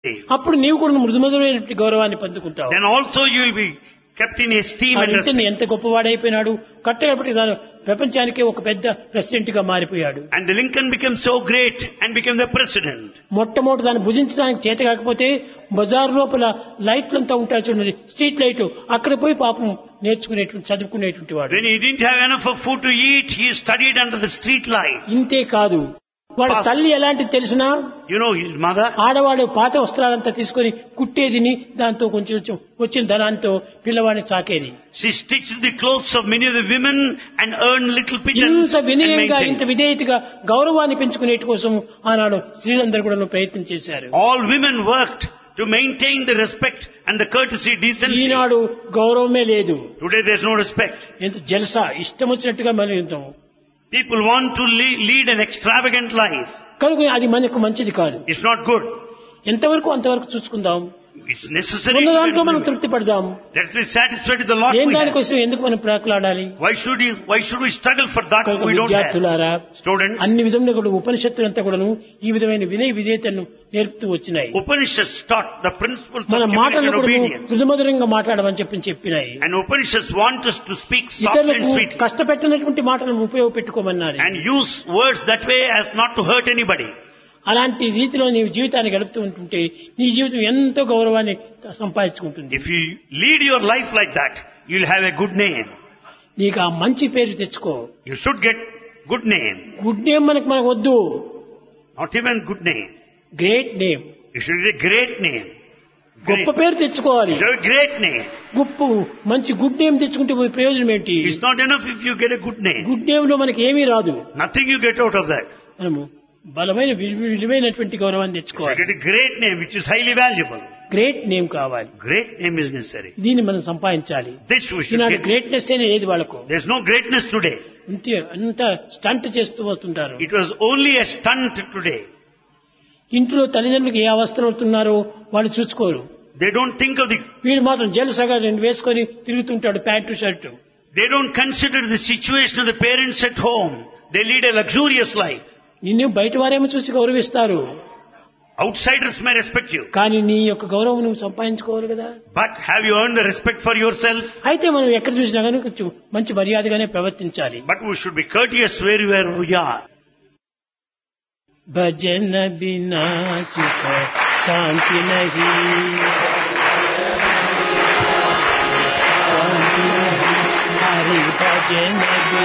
అప్పుడు నీవు కూడా మృదుమధురైన గౌరవాన్ని పొందుకుంటావు. Then also you will be kept in esteem ఆ and respect. ఇంటిని ఎంత గొప్పవాడైపోయినాడు, కట్టేపటి ప్రపంచానికే ఒక పెద్ద ప్రెసిడెంట్ గా మారిపోయాడు. And the Lincoln became so great and became the president. మొట్టమొదటి దాన్ని భుజించడానికి చేత కాకపోతే బజార్ లోపల లైట్లంతా ఉంటాయి చూడండి, స్ట్రీట్ లైట్, అక్కడ పోయి పాపం నేర్చుకునేటువంటి చదువుకునేటువంటి వాడు. When he didn't have enough of food to eat, he studied under the street light. ఇంతే కాదు, వాడు తల్లి ఎలాంటిది తెలిసినా You know his mother? ఆడవాడు పాత వస్త్రాలంతా తీసుకొని కుట్టేదిని, దాంతో కొంచెం వచ్చిన ధనాంతో పిల్లవాడిని సాకేది. She stitched the clothes of many of the women and earned little pittance ఇంత and వినయంగా, ఇంత maintained. విధేయతగా గౌరవాన్ని పెంచుకునేటి కోసం ఆనాడు స్త్రీలందరూ కూడా ప్రయత్నం చేశారు. All women worked to maintain the respect and the courtesy, decency. ఈనాడు గౌరవమే లేదు. Today there's no respect. ఎంత జలసా, ఇష్టం వచ్చినట్టుగా మరి People want to lead an extravagant life. కనుక అది మనకు మంచిది కాదు. It's not good. ఎంతవరకు అంతవరకు చూసుకుందాం. It's necessary. ఉన్న దాంట్లో మనం తృప్తి పడదాం. Let's be satisfied with the lot ఏం we have. దానికోసం ఎందుకు మనం ప్రాకులాడాలి? Why should we struggle for that కనుక we don't have? విద్యార్థులారా, Students, అన్ని విధంగా కూడా ఉపనిషత్తులంతా కూడాను ఈ విధమైన వినయ విధేయతను నేర్పుతూ వచ్చినాయి. Upanishads taught the principles of మన humility మాటలను and కూడా obedience. మృదుమధురంగా మాట్లాడమని చెప్పినాయి. And Upanishads want us to speak softly and ఇతరులకు sweetly కష్టపెట్టినటువంటి మాటలను ఉపయోగపెట్టుకోమన్నారు. and use words that way as not to hurt anybody. అలాంటి రీతిలో నీవు జీవితాన్ని గడుపుతూ ఉంటుంటే నీ జీవితం ఎంతో గౌరవాన్ని సంపాదించుకుంటుంది. If you lead your life like that, you'll have a good name. నీకు ఆ మంచి పేరు తెచ్చుకో. You should get good name. Good name మనకు వద్దు, Not even good name. Great name, You should get a great name. గొప్ప పేరు తెచ్చుకోవాలి. You should have a great name. గొప్ప మంచి గుడ్ నేమ్ తెచ్చుకుంటే ప్రయోజనం ఏంటి? It's not enough if you get a good name. Good name లో మనకి ఏమీ రాదు. Nothing you get out of that. మనము బలమైన విలువైనటువంటి గౌరవాన్ని You తెచ్చుకోవాలి. get a great name which is highly valuable. Great name కావాలి. Great name is necessary. దీన్ని మనం సంపాదించాలి. This we should Eenadu get. Greatness అనే లేదు వాళ్ళకు. There's no greatness today. అంత స్టంట్ చేస్తూ వస్తుంటారు. It was only a stunt today. ఇంట్లో తల్లిదండ్రులకు ఏ అవస్థలు అవుతున్నారో వాళ్ళు చూసుకోరు. They don't think of the, వీడు మాత్రం జలసగా రెండు వేసుకొని తిరుగుతుంటాడు, pant shirt. they don't consider the situation of the parents at home. They lead a luxurious life. నిన్ను బయట వారేమో చూసి గౌరవిస్తారు, Outsiders may respect you. కానీ నీ యొక్క గౌరవం నువ్వు సంపాదించుకోవాలి కదా. But have you earned the respect for yourself? అయితే మనం ఎక్కడ చూసినా కానీ కొంచెం మంచి మర్యాదగానే ప్రవర్తించాలి. But we should be courteous wherever we are. భజన బినా సుఖ శాంతి నహి, హరి భజన